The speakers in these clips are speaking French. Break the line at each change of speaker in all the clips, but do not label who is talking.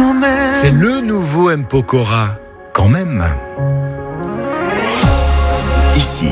quand même.
C'est le nouveau M. Pokora, quand même.
Ici,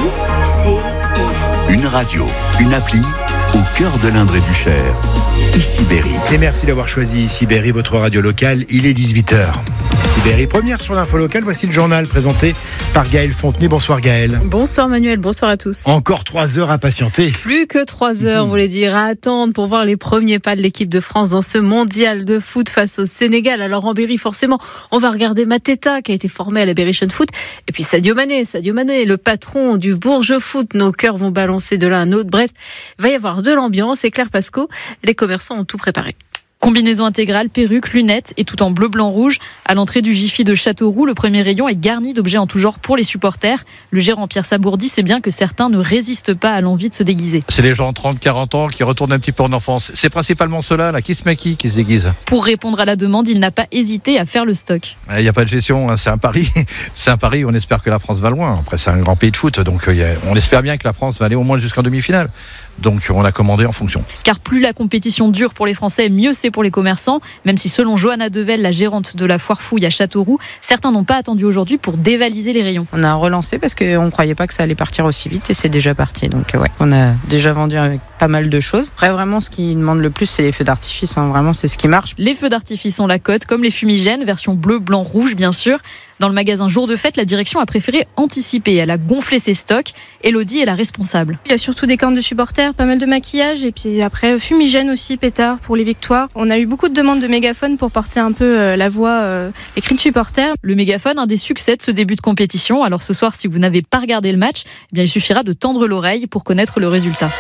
ICI.
une radio, une appli au cœur de l'Indre et du Cher. Ici Berry.
Et merci d'avoir choisi Ici Berry, votre radio locale. Il est 18h. Ici Berry, première sur l'info locale. Voici le journal présenté par Gaël Fontenay. Bonsoir Gaël.
Bonsoir Manuel, bonsoir à tous.
Encore 3 heures à patienter.
Plus que 3 heures, vous voulez dire, à attendre pour voir les premiers pas de l'équipe de France dans ce mondial de foot face au Sénégal. Alors en Berry, forcément, on va regarder Mateta qui a été formé à la Berrichon Foot. Et puis Sadio Mané, le patron du Bourges Foot. Nos cœurs vont balancer de l'un à l'autre. Bref, il va y avoir de l'ambiance. Et Claire Pasco, les commerçants ont tout préparé.
Combinaison intégrale, perruque, lunettes et tout en bleu, blanc, rouge. À l'entrée du Jiffy de Châteauroux, le premier rayon est garni d'objets en tout genre pour les supporters. Le gérant Pierre Sabourdi sait bien que certains ne résistent pas à l'envie de se déguiser.
C'est les gens de 30-40 ans qui retournent un petit peu en enfance. C'est principalement ceux-là qui se maquillent, qui se déguisent.
Pour répondre à la demande, il n'a pas hésité à faire le stock.
Il n'y a pas de gestion, c'est un pari. C'est un pari, on espère que la France va loin. Après, c'est un grand pays de foot, donc on espère bien que la France va aller au moins jusqu'en demi-finale. Donc on a commandé en fonction.
Car plus la compétition dure pour les Français, mieux c'est pour les commerçants. Même si selon Johanna Devel, la gérante de la foire fouille à Châteauroux, certains n'ont pas attendu aujourd'hui pour dévaliser les rayons.
On a relancé parce qu'on ne croyait pas que ça allait partir aussi vite et c'est déjà parti. Donc on a déjà vendu avec pas mal de choses. Après vraiment ce qui demande le plus c'est les feux d'artifice. Vraiment c'est ce qui marche.
Les feux d'artifice ont la cote, comme les fumigènes, version bleu, blanc, rouge bien sûr. Dans le magasin Jour de Fête, la direction a préféré anticiper. Elle a gonflé ses stocks. Elodie est la responsable.
Il y a surtout des cornes de supporters, pas mal de maquillage et puis après fumigène aussi, pétard pour les victoires. On a eu beaucoup de demandes de mégaphones pour porter un peu la voix, les cris de supporters.
Le mégaphone, un des succès de ce début de compétition. Alors ce soir, si vous n'avez pas regardé le match, eh bien, il suffira de tendre l'oreille pour connaître le résultat.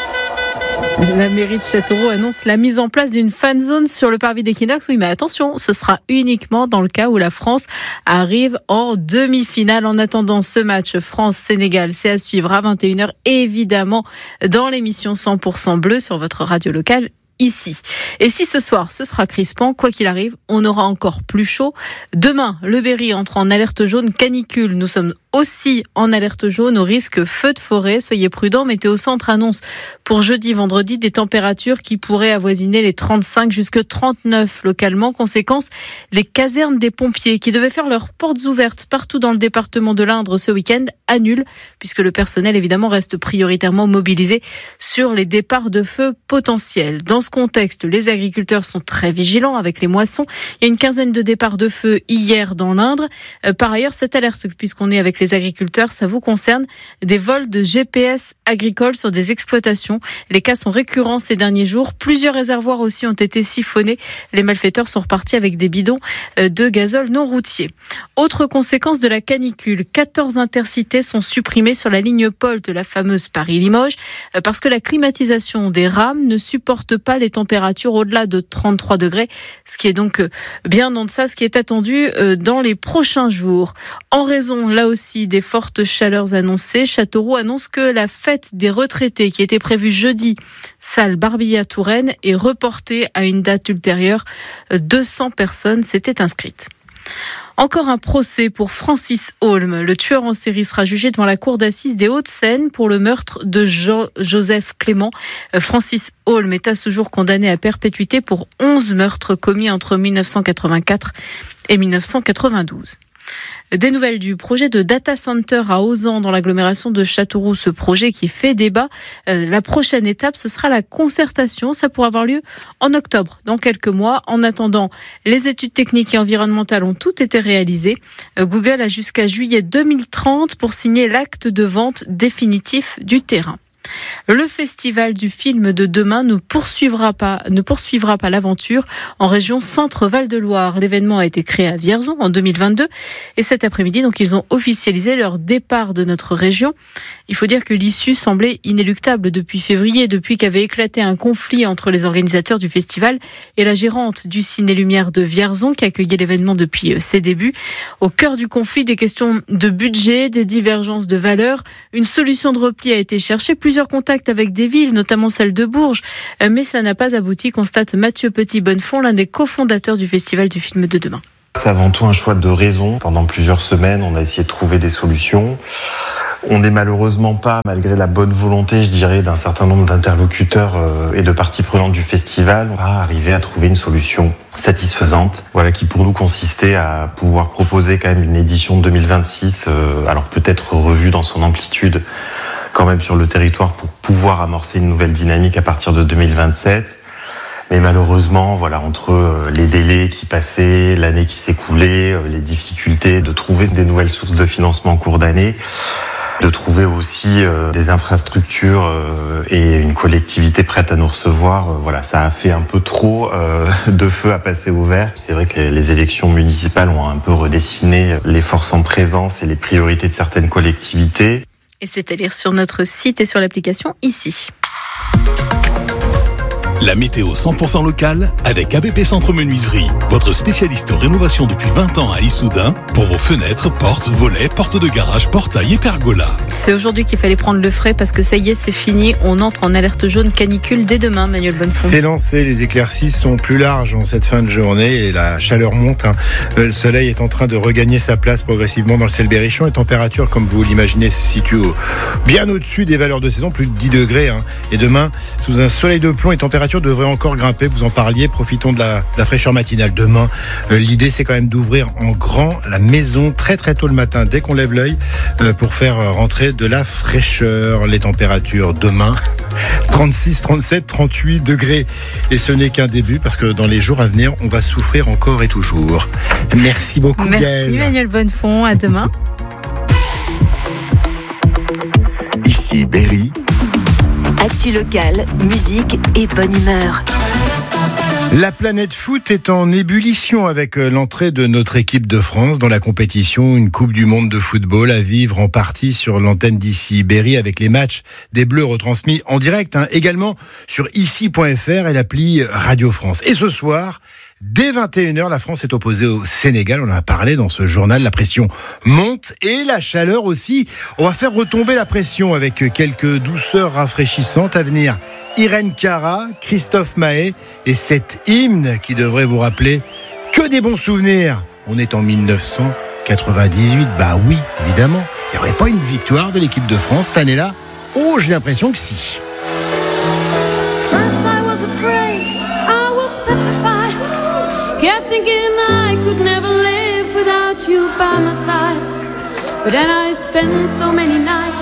La mairie de Châteauroux annonce la mise en place d'une fan zone sur le parvis d'Equinox. Oui, mais attention, ce sera uniquement dans le cas où la France arrive en demi-finale. En attendant ce match France-Sénégal, c'est à suivre à 21h, évidemment, dans l'émission 100% bleu sur votre radio locale. Ici. Et si ce soir ce sera crispant, quoi qu'il arrive, on aura encore plus chaud. Demain, le Berry entre en alerte jaune canicule. Nous sommes aussi en alerte jaune au risque feu de forêt. Soyez prudents. Météo Centre annonce pour jeudi, vendredi des températures qui pourraient avoisiner les 35 jusqu'à 39 localement. Conséquence, les casernes des pompiers qui devaient faire leurs portes ouvertes partout dans le département de l'Indre ce week-end annulent puisque le personnel évidemment reste prioritairement mobilisé sur les départs de feu potentiels. Dans ce contexte, les agriculteurs sont très vigilants avec les moissons. Il y a une quinzaine de départs de feu hier dans l'Indre. Par ailleurs, cette alerte, puisqu'on est avec les agriculteurs, ça vous concerne des vols de GPS agricoles sur des exploitations. Les cas sont récurrents ces derniers jours. Plusieurs réservoirs aussi ont été siphonnés. Les malfaiteurs sont repartis avec des bidons de gazole non routier. Autre conséquence de la canicule, 14 intercités sont supprimés sur la ligne Pôle de la fameuse Paris-Limoges parce que la climatisation des rames ne supporte pas les températures au-delà de 33 degrés, ce qui est donc bien en deçà, ce qui est attendu dans les prochains jours. En raison, là aussi, des fortes chaleurs annoncées, Châteauroux annonce que la fête des retraités, qui était prévue jeudi, salle Barbilla-Touraine, est reportée à une date ultérieure. 200 personnes s'étaient inscrites. Encore un procès pour Francis Holm. Le tueur en série sera jugé devant la cour d'assises des Hauts-de-Seine pour le meurtre de Joseph Clément. Francis Holm est à ce jour condamné à perpétuité pour 11 meurtres commis entre 1984 et 1992. Des nouvelles du projet de data center à Ozan dans l'agglomération de Châteauroux. Ce projet qui fait débat. La prochaine étape, ce sera la concertation. Ça pourra avoir lieu en octobre, dans quelques mois. En attendant, les études techniques et environnementales ont toutes été réalisées. Google a jusqu'à juillet 2030 pour signer l'acte de vente définitif du terrain. Le festival du film de demain ne poursuivra pas l'aventure en région Centre-Val de Loire. L'événement a été créé à Vierzon en 2022 et cet après-midi, donc, ils ont officialisé leur départ de notre région. Il faut dire que l'issue semblait inéluctable depuis février, depuis qu'avait éclaté un conflit entre les organisateurs du festival et la gérante du Ciné-Lumière de Vierzon qui accueillait l'événement depuis ses débuts. Au cœur du conflit, des questions de budget, des divergences de valeurs. Une solution de repli a été cherchée. Plusieurs contacts avec des villes, notamment celle de Bourges, mais ça n'a pas abouti, constate Mathieu Petit-Bonnefond, l'un des cofondateurs du Festival du film de demain.
C'est avant tout un choix de raison. Pendant plusieurs semaines, on a essayé de trouver des solutions.
On n'est malheureusement pas, malgré la bonne volonté, je dirais, d'un certain nombre d'interlocuteurs et de parties prenantes du festival, à arriver à trouver une solution satisfaisante, qui pour nous consistait à pouvoir proposer quand même une édition de 2026, alors peut-être revue dans son amplitude quand même sur le territoire pour pouvoir amorcer une nouvelle dynamique à partir de 2027. Mais malheureusement, entre les délais qui passaient, l'année qui s'écoulait, les difficultés de trouver des nouvelles sources de financement en cours d'année, de trouver aussi des infrastructures et une collectivité prête à nous recevoir, ça a fait un peu trop de feu à passer au vert. C'est vrai que les élections municipales ont un peu redessiné les forces en présence et les priorités de certaines collectivités.
Et c'est à lire sur notre site et sur l'application ici.
La météo 100% locale avec ABP Centre Menuiserie, votre spécialiste en rénovation depuis 20 ans à Issoudun pour vos fenêtres, portes, volets, portes de garage, portails et pergolas.
C'est aujourd'hui qu'il fallait prendre le frais parce que ça y est, c'est fini. On entre en alerte jaune canicule dès demain, Manuel Bonnefond.
C'est lancé, les éclaircies sont plus larges en cette fin de journée et la chaleur monte. Le soleil est en train de regagner sa place progressivement dans le ciel berrichon. Les températures, comme vous l'imaginez, se situent bien au-dessus des valeurs de saison, plus de 10 degrés. Et demain, sous un soleil de plomb, les températures devrait encore grimper, vous en parliez, profitons de la fraîcheur matinale. Demain, l'idée c'est quand même d'ouvrir en grand la maison très très tôt le matin, dès qu'on lève l'œil, pour faire rentrer de la fraîcheur. Les températures demain, 36, 37, 38 degrés. Et ce n'est qu'un début, parce que dans les jours à venir, on va souffrir encore et toujours. Merci beaucoup, Gaëlle.
Merci Manuel Bonnefond, à demain.
Ici Berry.
Actu locale, musique et bonne humeur.
La planète foot est en ébullition avec l'entrée de notre équipe de France dans la compétition, une Coupe du Monde de football à vivre en partie sur l'antenne d'Ici Berry avec les matchs des Bleus retransmis en direct, également sur ici.fr et l'appli Radio France. Et ce soir, dès 21h, la France est opposée au Sénégal. On en a parlé dans ce journal. La pression monte et la chaleur aussi. On va faire retomber la pression avec quelques douceurs rafraîchissantes à venir. Irène Cara, Christophe Mahé et cet hymne qui devrait vous rappeler que des bons souvenirs. On est en 1998. Bah oui, évidemment. Il n'y aurait pas une victoire de l'équipe de France cette année-là. Oh, j'ai l'impression que si.
Kept thinking I could never live without you by my side. But then I spent so many nights